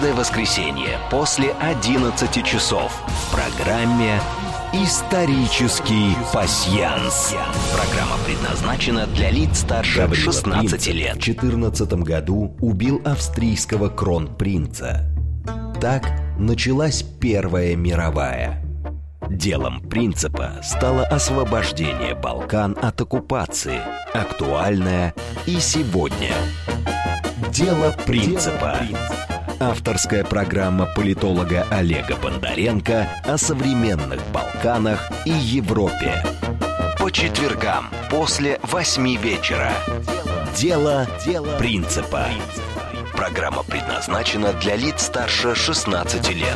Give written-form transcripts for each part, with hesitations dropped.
каждое воскресенье после 11 часов в программе «Исторический пасьянс». Программа предназначена для лиц старше 16 лет. В 14 году убил австрийского кронпринца. Так началась Первая мировая. Делом принципа стало освобождение Балкан от оккупации, актуальное и сегодня. Дело принципа. Авторская программа политолога Олега Бондаренко о современных Балканах и Европе. По четвергам после 8 вечера. Дело принципа. Программа предназначена для лиц старше 16 лет.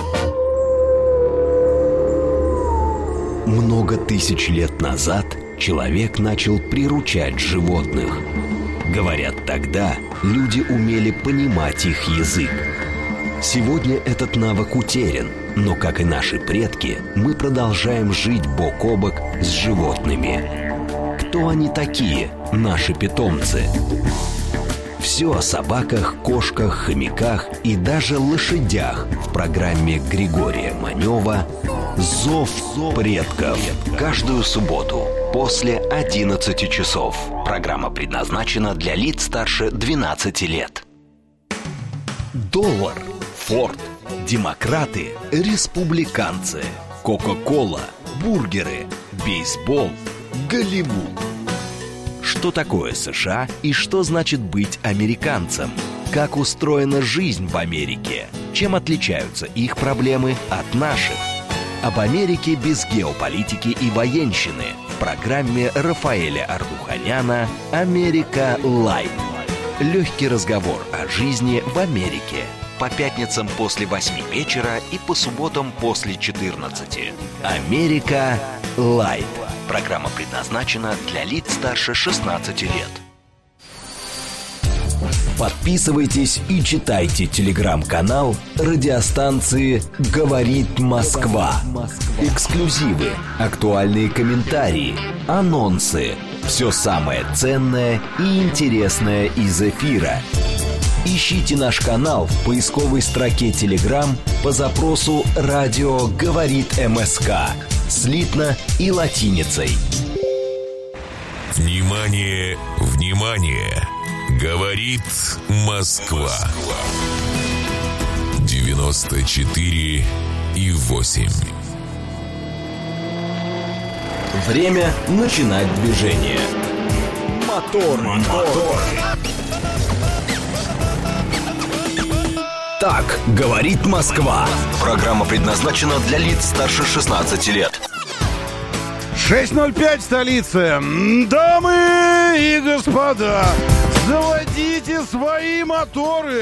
Много тысяч лет назад человек начал приручать животных. Говорят, тогда люди умели понимать их язык. Сегодня этот навык утерян, но, как и наши предки, мы продолжаем жить бок о бок с животными. Кто они такие, наши питомцы? Все о собаках, кошках, хомяках и даже лошадях в программе Григория Манева «Зов предков». Каждую субботу после 11 часов. Программа предназначена для лиц старше 12 лет. Доллар, Форд, демократы, республиканцы, Кока-кола, бургеры, бейсбол, Голливуд. Что такое США и что значит быть американцем? Как устроена жизнь в Америке? Чем отличаются их проблемы от наших? Об Америке без геополитики и военщины в программе Рафаэля Ардуханяна «Америка Лайв». Легкий разговор о жизни в Америке. По пятницам после 8 вечера и по субботам после 14. «Америка Лайв». Программа предназначена для лиц старше 16 лет. Подписывайтесь и читайте телеграм-канал радиостанции «Говорит Москва». Эксклюзивы, актуальные комментарии, анонсы. Все самое ценное и интересное из эфира. Ищите наш канал в поисковой строке Telegram по запросу «Радио говорит МСК» слитно и латиницей. Внимание, внимание! Говорит Москва. 94,8. Время начинать движение. Мотор. Так говорит Москва. Программа предназначена для лиц старше 16 лет. 6:05 в столице. Дамы и господа, заводите свои моторы.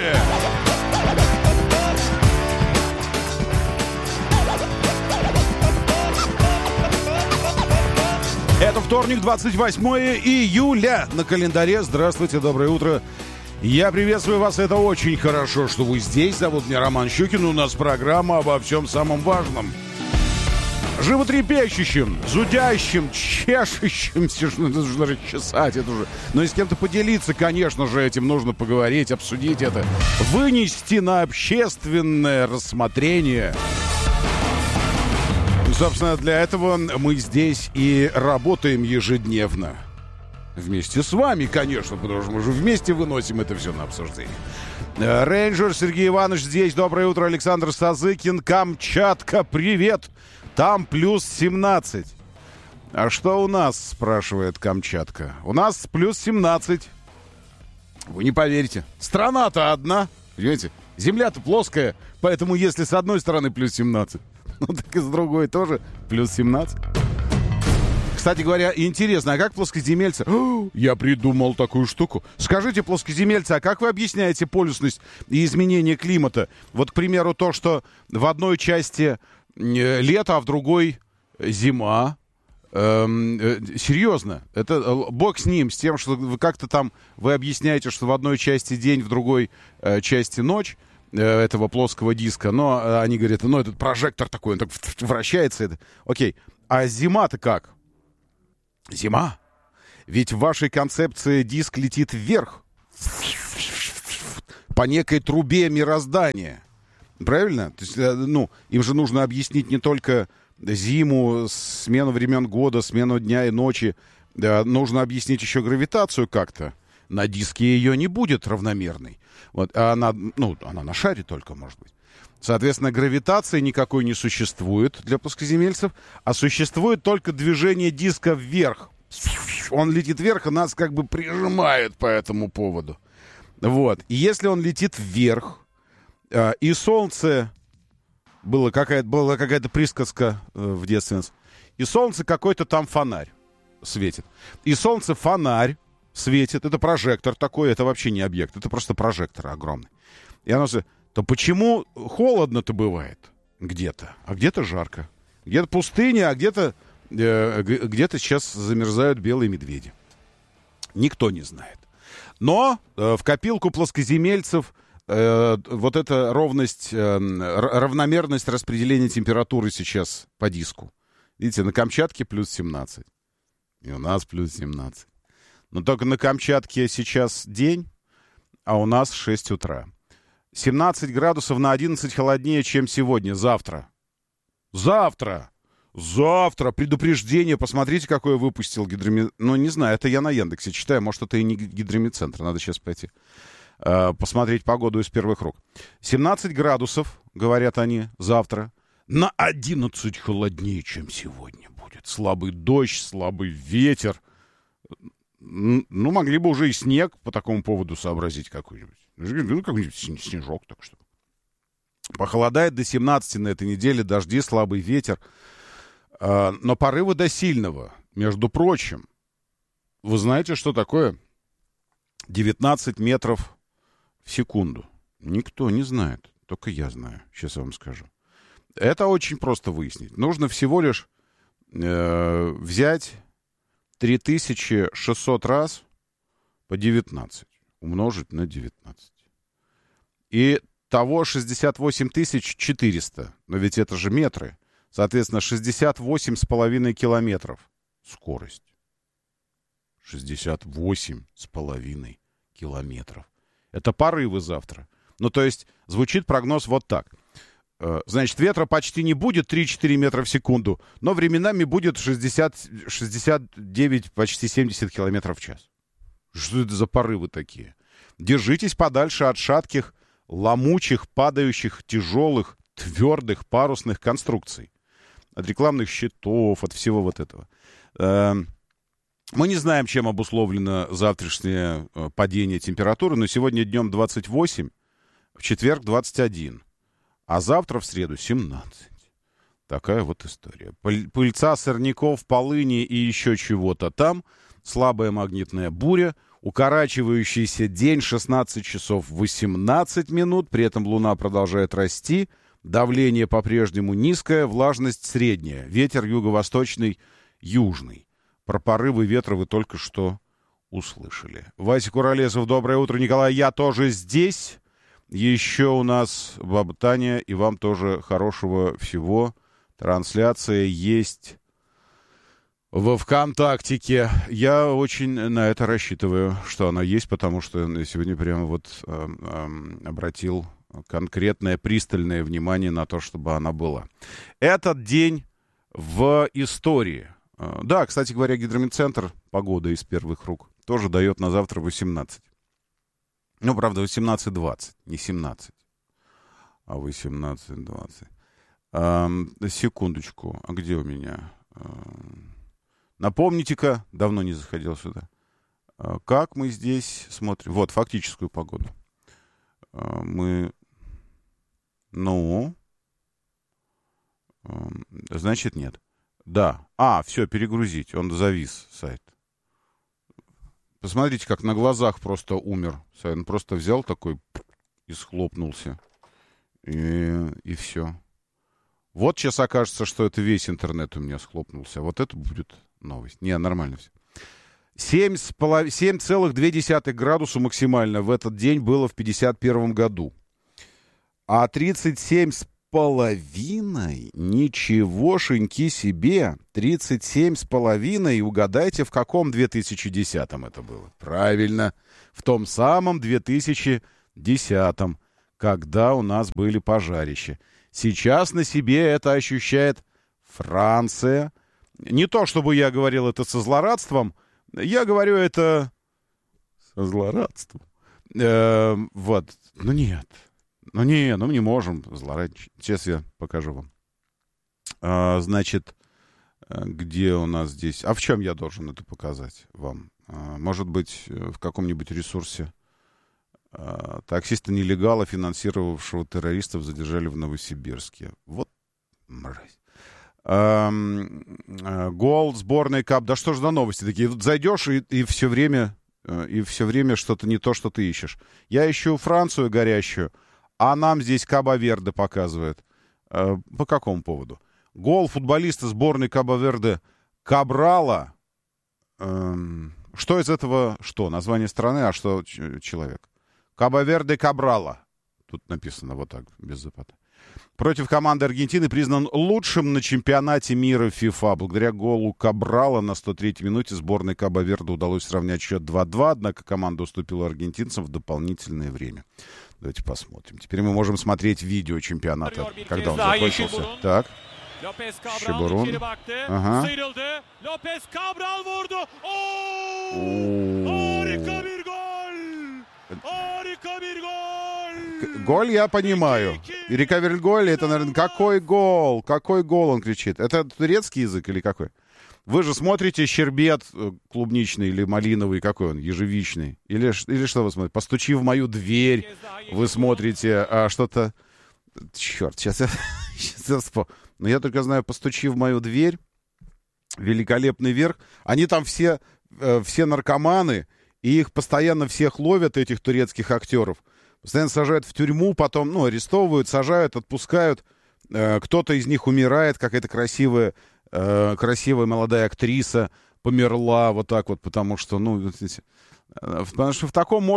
Это вторник, 28 июля на календаре. Здравствуйте, доброе утро. Я приветствую вас, это очень хорошо, что вы здесь. Зовут меня Роман Щукин, у нас программа обо всем самом важном. Животрепещущим, зудящим, чешущимся, нужно расчесать это уже. Но и с кем-то поделиться, конечно же, этим нужно поговорить, обсудить это. Вынести на общественное рассмотрение. И, собственно, для этого мы здесь и работаем ежедневно. Вместе с вами, конечно, потому что мы же вместе выносим это все на обсуждение. Рейнджер Сергей Иванович здесь. Доброе утро, Александр Сазыкин. Камчатка, привет. Там плюс 17. А что у нас, спрашивает Камчатка? У нас плюс 17. Вы не поверите. Страна-то одна. Понимаете? Земля-то плоская. Поэтому если с одной стороны плюс 17, ну так и с другой тоже плюс 17. Кстати говоря, интересно, а как плоскоземельцы... Я придумал такую штуку. Скажите, плоскоземельцы, а как вы объясняете полюсность и изменение климата? Вот, к примеру, то, что в одной части лето, а в другой зима. Серьезно. Это бог с ним, с тем, что вы как-то там... Вы объясняете, что в одной части день, в другой части ночь этого плоского диска. Но они говорят, ну, этот прожектор такой, он так вращается. Окей. А зима-то как? Зима. Ведь в вашей концепции диск летит вверх. по некой трубе мироздания. Правильно? То есть, им же нужно объяснить не только зиму, смену времен года, смену дня и ночи. Нужно объяснить еще гравитацию как-то. На диске ее не будет равномерной. Вот, а она на шаре только, может быть. Соответственно, гравитации никакой не существует для плоскоземельцев, а существует только движение диска вверх. Он летит вверх, и нас как бы прижимает по этому поводу. Вот. И если он летит вверх, и солнце... Была какая-то присказка в детстве. И солнце какой-то там фонарь светит. И солнце фонарь светит. Это прожектор такой, это вообще не объект. Это просто прожектор огромный. И оно... То почему холодно-то бывает где-то, а где-то жарко? Где-то пустыня, а где-то сейчас замерзают белые медведи. Никто не знает. Но в копилку плоскоземельцев вот эта равномерность распределения температуры сейчас по диску. Видите, на Камчатке плюс 17. И у нас плюс 17. Но только на Камчатке сейчас день, а у нас 6 утра. 17 градусов на 11 холоднее, чем сегодня, завтра. Завтра! Предупреждение. Посмотрите, какое выпустил гидромедцентр. Ну, не знаю, это я на Яндексе читаю. Может, это и не гидромедцентр. Надо сейчас пойти посмотреть погоду из первых рук. 17 градусов, говорят они, завтра. На 11 холоднее, чем сегодня будет. Слабый дождь, слабый ветер. Ну, могли бы уже и снег по такому поводу сообразить какой-нибудь. Ну, какой-нибудь снежок, так что. Похолодает до 17 на этой неделе, дожди, слабый ветер. Но порывы до сильного. Между прочим, вы знаете, что такое 19 метров в секунду? Никто не знает. Только я знаю. Сейчас я вам скажу. Это очень просто выяснить. Нужно всего лишь взять 3600 раз по 19. Умножить на 19. И того 68 400. Но ведь это же метры. Соответственно, 68,5 километров скорость. 68,5 километров. Это порывы завтра. Ну, то есть, звучит прогноз вот так. Значит, ветра почти не будет 3-4 метра в секунду, но временами будет 69, почти 70 километров в час. Что это за порывы такие? Держитесь подальше от шатких, ломучих, падающих, тяжелых, твердых парусных конструкций. От рекламных щитов, от всего вот этого. Мы не знаем, чем обусловлено завтрашнее падение температуры, но сегодня днем 28, в четверг 21, а завтра в среду 17. Такая вот история. Пыльца, сорняков, полыни и еще чего-то там. Слабая магнитная буря. Укорачивающийся день 16 часов 18 минут. При этом луна продолжает расти. Давление по-прежнему низкое, влажность средняя. Ветер юго-восточный, южный. Про порывы ветра вы только что услышали. Вася Куролесов, доброе утро. Николай, я тоже здесь. Еще у нас баба Таня, и вам тоже хорошего всего. Трансляция есть во ВКонтактике. Я очень на это рассчитываю, что она есть, потому что сегодня прямо вот обратил конкретное, пристальное внимание на то, чтобы она была. Этот день в истории. Да, кстати говоря, гидромедцентр, погода из первых рук, тоже дает на завтра 18. Ну, правда, 18:20, не 17, а 18:20. Секундочку, а где у меня? Напомните-ка, давно не заходил сюда. Как мы здесь смотрим? Вот, фактическую погоду. Значит, нет. Да. Все, перегрузить. Он завис, сайт. Посмотрите, как на глазах просто умер. Он просто взял такой и схлопнулся. И все. Вот сейчас окажется, что это весь интернет у меня схлопнулся. Вот это будет новость. Не, нормально все. 7,2 градуса максимально в этот день было в 1951 году. А 37,5, ничегошеньки себе, 37,5, и угадайте, в каком 2010-м это было? Правильно, в том самом 2013 10-м, когда у нас были пожарища. Сейчас на себе это ощущает Франция. Не то, чтобы я говорил это со злорадством, я говорю это со злорадством. Вот. Ну нет. Ну мы не можем злорадничать. Сейчас я покажу вам. Значит, где у нас здесь... А в чем я должен это показать вам? Может быть, в каком-нибудь ресурсе. Таксиста-нелегала, финансировавшего террористов, задержали в Новосибирске. Вот мразь. Гол сборной КАП. Да что ж за новости такие? Тут зайдешь и все время что-то не то, что ты ищешь. Я ищу Францию горящую, а нам здесь Кабо-Верде показывают. По какому поводу? Гол футболиста сборной Кабо-Верде Кабрала. Что из этого? Что? Название страны, а что человек? Кабо-Верде Кабрала. Тут написано вот так, без запята. Против команды Аргентины признан лучшим на чемпионате мира ФИФА. Благодаря голу Кабрала на 103-й минуте сборной Кабо-Верде удалось сравнять счет 2-2, однако команда уступила аргентинцам в дополнительное время. Давайте посмотрим. Теперь мы можем смотреть видео чемпионата, когда он закончился. Так. Şeburun. Aha. Lopez Cabral vurdu. Harika bir gol. Harika bir gol. Голь я понимаю. Рекаверголь, это, наверное, какой гол? Какой гол, он кричит. Это турецкий язык или какой? Вы же смотрите щербет клубничный или малиновый, какой он, ежевичный? Или что вы смотрите? «Постучи в мою дверь». Вы смотрите что-то... Черт, сейчас я вспомню. Но я только знаю «Постучи в мою дверь», «Великолепный верх». Они там все наркоманы, и их постоянно всех ловят, этих турецких актеров. Постоянно сажают в тюрьму, потом, арестовывают, сажают, отпускают. Кто-то из них умирает, какая-то красивая молодая актриса померла вот так вот, потому что в таком